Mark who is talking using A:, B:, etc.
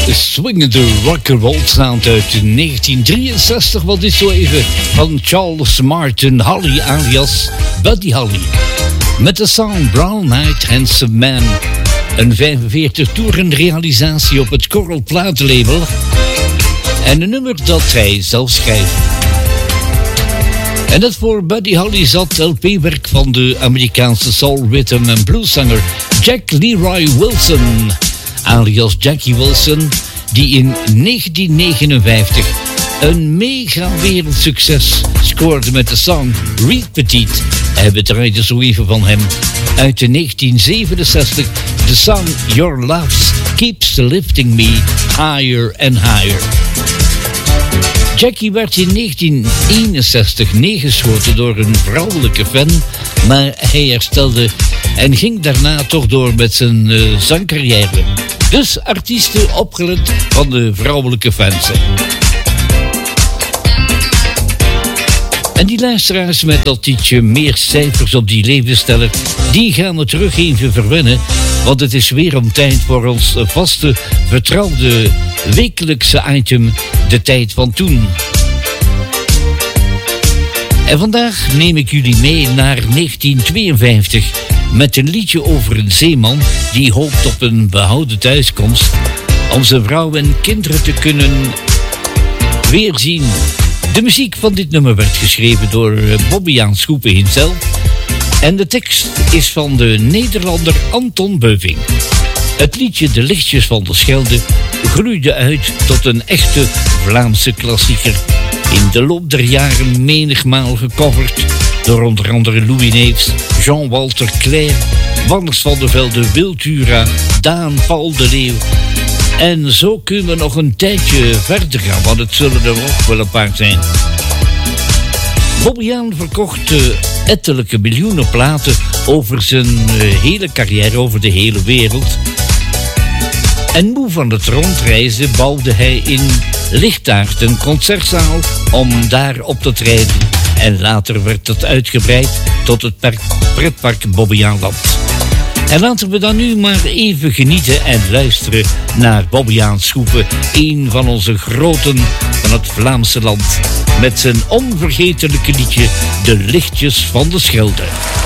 A: swingende rock'n'roll sound uit 1963. Wat is zo even van Charles Martin Holly alias Buddy Holly. Met de song Brown Eyed Handsome Man. Een 45 toeren realisatie op het Coral platenlabel. En een nummer dat hij zelf schrijft. En dat voor Buddy Holly zat LP-werk van de Amerikaanse soul, rhythm en blueszanger Jack Leroy Wilson, alias Jackie Wilson, die in 1959 een mega wereldsucces scoorde met de song Reed Petit. En we draaiden zo even van hem uit de 1967, de song Your Love Keeps Lifting Me Higher and Higher. Jackie werd in 1961 neergeschoten door een vrouwelijke fan, maar hij herstelde en ging daarna toch door met zijn zangcarrière. Dus artiesten opgelet van de vrouwelijke fans. En die luisteraars met dat ietsje meer cijfers op die levensteller, die gaan we terug even verwennen, want het is weer om tijd voor ons vaste, vertrouwde wekelijkse item, de tijd van toen. En vandaag neem ik jullie mee naar 1952 met een liedje over een zeeman die hoopt op een behouden thuiskomst om zijn vrouw en kinderen te kunnen weerzien. De muziek van dit nummer werd geschreven door Bobbejaan Schoepen himself en de tekst is van de Nederlander Anton Beuving. Het liedje De Lichtjes van de Schelde groeide uit tot een echte Vlaamse klassieker. In de loop der jaren menigmaal gecoverd door onder andere Louis Neefs, Jean-Walter Clair, Wannes van der Velde, Wiltura, Daan, Paul de Leeuw. En zo kunnen we nog een tijdje verder gaan, want het zullen er ook wel een paar zijn. Bobbejaan verkocht ettelijke miljoenen platen over zijn hele carrière, over de hele wereld. En moe van het rondreizen bouwde hij in Lichtaard een concertzaal om daar op te treden. En later werd dat uitgebreid tot het pretpark Bobbejaanland. En laten we dan nu maar even genieten en luisteren naar Bobbejaan Schoepen, een van onze groten van het Vlaamse land, met zijn onvergetelijke liedje De Lichtjes van de Schelde.